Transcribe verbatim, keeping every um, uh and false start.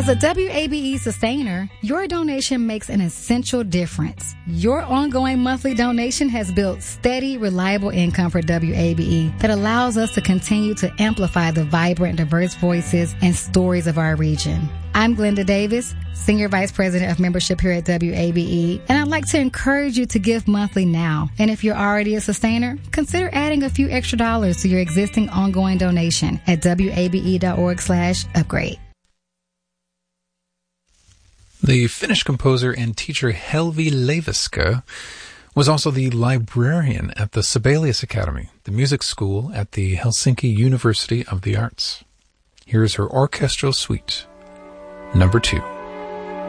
As a W A B E sustainer, your donation makes an essential difference. Your ongoing monthly donation has built steady, reliable income for W A B E that allows us to continue to amplify the vibrant, diverse voices and stories of our region. I'm Glenda Davis, Senior Vice President of Membership here at W A B E, and I'd like to encourage you to give monthly now. And if you're already a sustainer, consider adding a few extra dollars to your existing ongoing donation at wabe.org slash upgrade. The Finnish composer and teacher Helvi Leiviskä was also the librarian at the Sibelius Academy, the music school at the Helsinki University of the Arts. Here's her orchestral suite, number two.